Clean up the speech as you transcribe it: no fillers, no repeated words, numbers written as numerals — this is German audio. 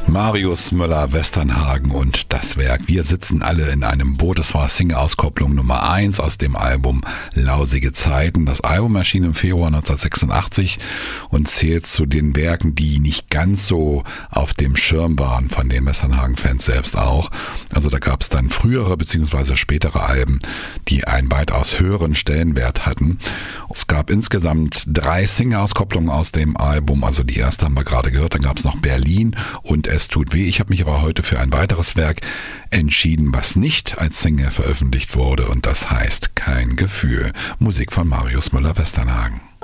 Marius Müller-Westernhagen und das Werk Wir sitzen alle in einem Boot. Das war Single-Auskopplung Nummer 1 aus dem Album Lausige Zeiten. Das Album erschien im Februar 1986 und zählt zu den Werken, die nicht ganz so auf dem Schirm waren von den Westernhagen-Fans selbst auch. Also da gab es dann frühere bzw. spätere Alben, die einen weitaus höheren Stellenwert hatten. Es gab insgesamt 3 Single-Auskopplungen aus dem Album. Also die erste haben wir gerade gehört, dann gab es noch Berlin und Es tut weh. Ich habe mich aber heute für ein weiteres Werk entschieden, was nicht als Single veröffentlicht wurde und das heißt Kein Gefühl. Musik von Marius Müller-Westernhagen.